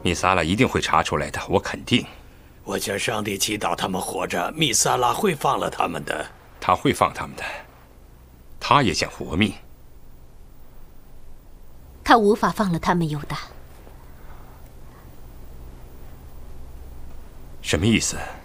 米萨拉一定会查出来的，我肯定。 我向上帝祈祷他们活着，米萨拉会放了他们的。 他会放他们的，他也想活命。 他无法放了他们，犹大。 什么意思？